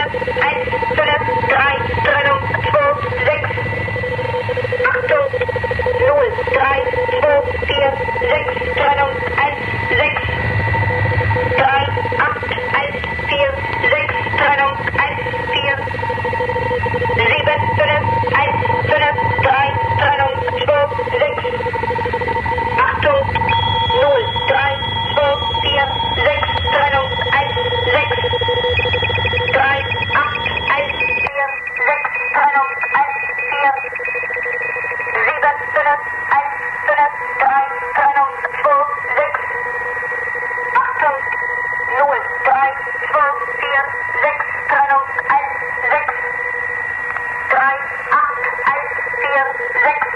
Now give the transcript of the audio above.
Trennung 2, 6. Achtung, 0, 3, 2, 4, 6, Trennung 1, 6. 3, 8, 1, 4, 6, Trennung 1, 4. 7, 5, 1, 5, 3, Trennung 2, 6. Achtung, 0, 3, 2, 4, 6, Trennung 1, 6. 3, 8, 1, 4, 6, Trennung 1, 4. 7, 5, 1, 5, 3, Trennung 2, 6. Achtung, 0, 3, 2, 4, 6, Trennung 1, 6. 3, 8, 1, 4, 6.